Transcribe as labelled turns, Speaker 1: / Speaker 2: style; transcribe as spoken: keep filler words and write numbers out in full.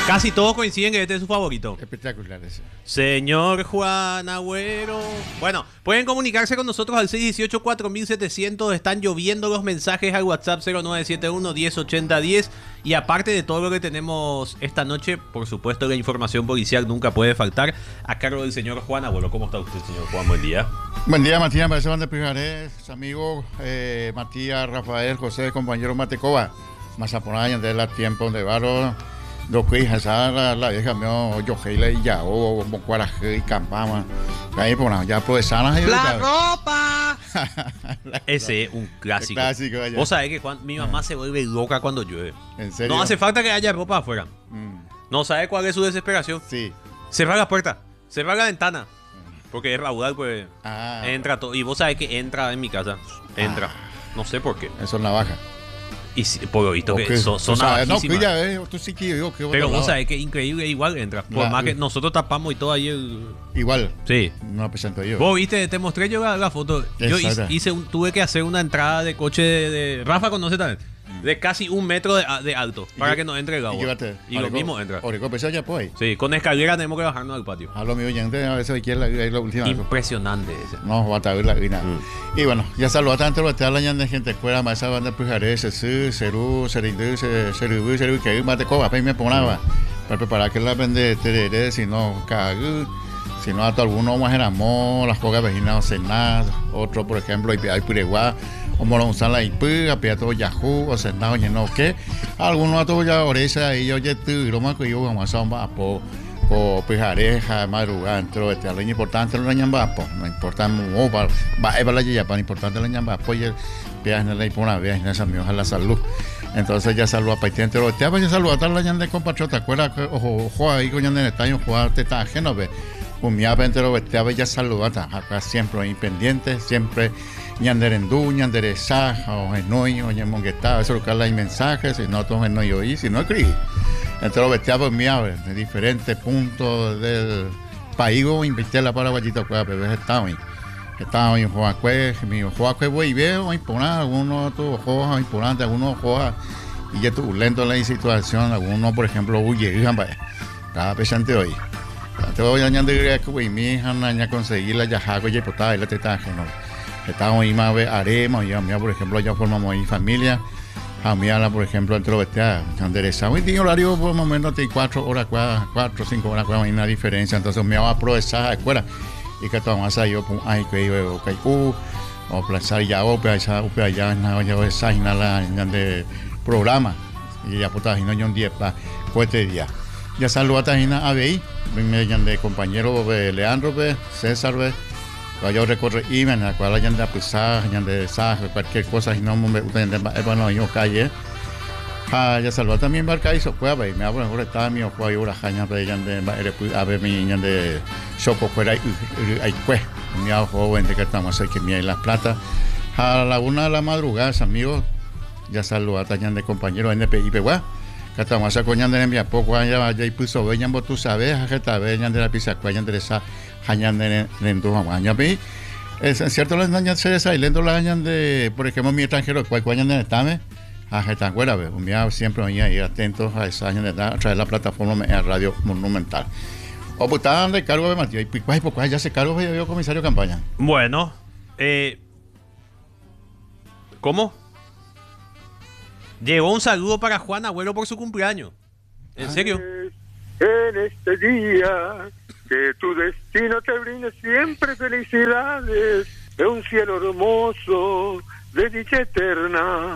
Speaker 1: Casi todos coinciden que este es su favorito.
Speaker 2: Espectacular ese.
Speaker 1: Señor Juan Agüero. Bueno, pueden comunicarse con nosotros al seis dieciocho cuatro mil setecientos. Están lloviendo los mensajes al WhatsApp cero nueve siete uno diez ochenta diez. Y aparte de todo lo que tenemos esta noche, por supuesto la información policial nunca puede faltar. A cargo del señor Juan Agüero. ¿Cómo está usted, señor Juan? Buen día.
Speaker 2: Buen día, Matías. Me de Pijarés, amigo eh, Matías, Rafael, José, compañero Matecoba. Mazaponaya, de la tiempo de barro. Dos hijas, la, la vieja mío, yo heile y ya, o Moncuaraje y Campama. Ahí por ya provesanas.
Speaker 3: ¡La ropa!
Speaker 1: Ese es un clásico.
Speaker 2: clásico allá.
Speaker 1: Vos sabés que Juan, mi mamá se vuelve loca cuando llueve.
Speaker 2: ¿En serio?
Speaker 1: No hace falta que haya ropa afuera.
Speaker 2: Mm,
Speaker 1: No sabe cuál es su desesperación.
Speaker 2: sí.
Speaker 1: Cerrar la puerta, cerrar la ventana. Porque es raudal, pues
Speaker 2: Ah,
Speaker 1: entra todo. Y vos sabés que entra en mi casa. Entra. No sé por qué.
Speaker 2: eso es navaja.
Speaker 1: Y si- por lo visto que
Speaker 2: Ok.
Speaker 1: son, son
Speaker 2: O sea, no,
Speaker 1: navajísimas.
Speaker 2: que ya ves, tú sí que yo, que
Speaker 1: Pero
Speaker 2: otro
Speaker 1: vos
Speaker 2: lado.
Speaker 1: sabés que increíble, igual entra. Por
Speaker 2: La-
Speaker 1: más que nosotros tapamos y todo ahí. El...
Speaker 2: Igual,
Speaker 1: Sí.
Speaker 2: no lo presento yo.
Speaker 1: Vos viste, te mostré yo la, la foto. Yo hice,
Speaker 2: Exacto.
Speaker 1: hice un- tuve que hacer una entrada de coche de. de- Rafa conoce también. De casi un metro de, de alto.
Speaker 2: Y
Speaker 1: Para
Speaker 2: yo-
Speaker 1: que nos entre el agua.
Speaker 2: Y, llévate,
Speaker 1: Y lo mismo entra.
Speaker 2: Orico, pues ya pues.
Speaker 1: Sí, con escalera tenemos que bajarnos al patio.
Speaker 2: A lo mío, oyente, a veces quiere la, la última.
Speaker 1: Impresionante ese.
Speaker 2: No, va a estar la vida.
Speaker 1: Mm.
Speaker 2: Y bueno, ya saludos tanto los te hablan de gente escuela, más esa banda Pujaré, Sesú, Cerú, Serindú, Cerubú, Cerú, que más te coba, me ponaba. Para preparar que la vende tereré, si no, cagú, si no, hasta algunos más amor, las pocas vejinas, cenar, otro, por ejemplo, hay Pureguá, o Morón Sala y Pu, a Piato Yahoo, o Senado, y no, que algunos a todos ya oresa, y yo ya tú, y lo más que yo, vamos a un po o pijareja, madrugada, entro, este, lo importante lo ñambapo, no importa mu, va, va, va la ya, para importante lo ñambapo, y el viaje en la ipona, viaje en esa mioja la salud. Entonces ya saluda para entero, lo te ya saluda a la ñande compatriota, acuerda que ojo, ojo ahí con ñande en estaño, jugar te está ajeno, ve, un mía entero, te ya saluda, acá siempre independiente, siempre ñanderendú, ñanderezá, o genoi, o ñemonguetá, eso lo que habla hay mensajes, si no, todo genoi oí, si no escribí. Entonces los vestidos míos de diferentes puntos del país, invité a la paraguayita para beber estado ahí. Estaba en Joaqué, mi Joaqué voy veo, imponar, algunos otros juegos importantes, algunos juegos y ya tu lento la situación, algunos por ejemplo huye, cada pesante hoy. Te voy a añadir que voy mi hija a conseguir la yajaco y potada y la tetaje, no. Estamos ahí más haremos, ya por ejemplo ya formamos ahí familia. A mí, por ejemplo, entre los bestias, enderezado. Y tiene horario por el momento de cuatro horas, cuatro, cinco horas, hay una diferencia. Entonces me voy a aprovechar la escuela. Y que estamos ahí, yo, ay, que yo, que yo, o plaza ya, o plaza, o plaza, ya, no, ya, esa, y nada, de programa. Y ya, puta, y no, yo un día, para, este día. Ya saludo a Tajina A B I, me llaman de compañero Leandro, César, yo recorro y en la cual hayan de apesar, hayan de desastre, cualquier cosa, y no me gusta de bueno, yo calle. Ah, ya salvo también barca hizo cueva y me hablo mejor estaba mi ojo ahí una jaña de yan de a ver mi yan de choco fuera hay cue mi ojo joven de que estamos aquí mi las plata a la una de la madrugada amigos ya saludo a tañan de compañero N P I P que estamos a coñan de mi poco ya ya puso veñan vos tú sabes a que ta veñan de la pizza cuellan de esa jañan de dentro maña pi es cierto las dañan se desailendo las dañan de por ejemplo mi extranjero cuál cuellan de estame a esta fuera un día siempre venía ahí atentos a esa años de a través de la plataforma en Radio Monumental o pues estaban de cargo de Matías y pues pues ya se cargo de yo comisario de campaña.
Speaker 1: Bueno, eh, ¿cómo? Llegó un saludo para Juan Agüero por su cumpleaños. ¿En serio?
Speaker 4: En este día, que tu destino te brinde siempre felicidades, de un cielo hermoso, de dicha eterna.